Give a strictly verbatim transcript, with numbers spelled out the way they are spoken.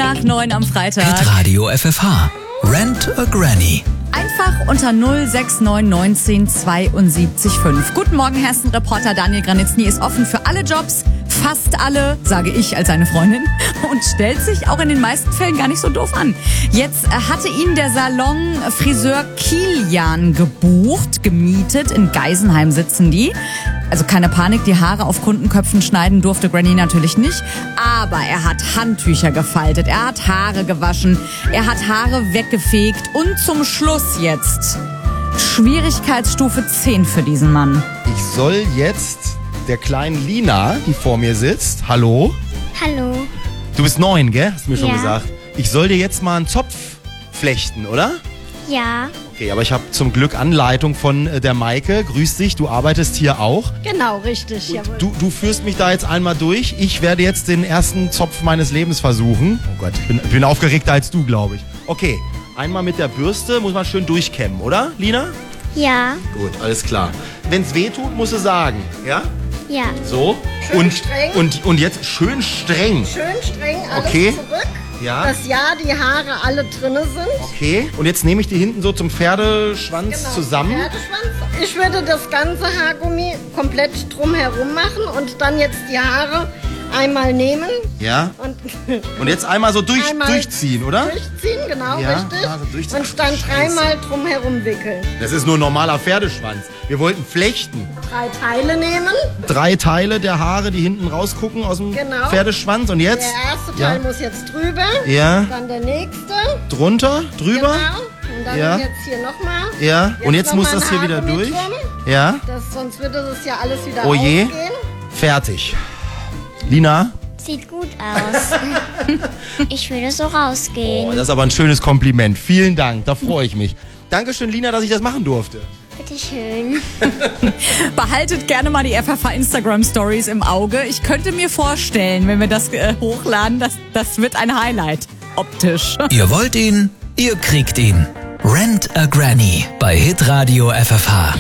nach neun am Freitag. Hitradio F F H. Rent a Granny. Einfach unter null sechs neun neunzehn zweiundsiebzig fünf. Guten Morgen, Hersten-Reporter Daniel Granitzny ist offen für alle Jobs, fast alle, sage ich als seine Freundin, und stellt sich auch in den meisten Fällen gar nicht so doof an. Jetzt hatte ihn der Salon Friseur Kilian gebucht, gemietet, in Geisenheim sitzen die. Also keine Panik, die Haare auf Kundenköpfen schneiden durfte Granny natürlich nicht. Aber er hat Handtücher gefaltet, er hat Haare gewaschen, er hat Haare weggefegt und zum Schluss jetzt Schwierigkeitsstufe zehn für diesen Mann. Ich soll jetzt der kleinen Lina, die vor mir sitzt, hallo? Hallo. Du bist neun, gell? Hast du mir schon Ja. gesagt. Ich soll dir jetzt mal einen Zopf flechten, oder? Ja. Okay, aber ich habe zum Glück Anleitung von äh, der Maike. Grüß dich, du arbeitest hier auch. Genau, richtig. Jawohl. Du, du führst mich da jetzt einmal durch. Ich werde jetzt den ersten Zopf meines Lebens versuchen. Oh Gott, ich bin, ich bin aufgeregter als du, glaube ich. Okay, einmal mit der Bürste muss man schön durchkämmen, oder, Lina? Ja. Gut, alles klar. Wenn's weh tut, musst du sagen, ja? Ja. So. Schön und, streng. Und, und jetzt schön streng. Schön streng, alles Okay. zurück. Ja. Dass ja die Haare alle drinne sind. Okay. Und jetzt nehme ich die hinten so zum Pferdeschwanz Genau, zusammen. Pferdeschwanz. Ich würde das ganze Haargummi komplett drumherum machen und dann jetzt die Haare einmal nehmen Ja. und Und jetzt einmal so durch, einmal durchziehen, oder? durchziehen, genau, Ja, richtig. also durchziehen. Und dann Scheiße. dreimal drumherum wickeln. Das ist nur ein normaler Pferdeschwanz. Wir wollten flechten. Drei Teile nehmen. Drei Teile der Haare, die hinten rausgucken aus dem Genau. Pferdeschwanz. Und jetzt? Der erste Ja. Teil muss jetzt drüber. Ja. Dann der nächste. Drunter, drüber. Genau. Und dann Ja. jetzt hier nochmal. Ja. Und jetzt noch muss mal das ein hier wieder Haargummi durch. drum. Ja. Das, sonst würde das ja alles wieder Oh je. aufgehen. Fertig. Lina? Sieht gut aus. Ich würde so rausgehen. Oh, das ist aber ein schönes Kompliment. Vielen Dank, da freue ich mich. Dankeschön, Lina, dass ich das machen durfte. Bitteschön. Behaltet gerne mal die F F H Instagram Stories im Auge. Ich könnte mir vorstellen, wenn wir das äh, hochladen, das, das wird ein Highlight. Optisch. Ihr wollt ihn, ihr kriegt ihn. Rent a Granny bei Hitradio F F H.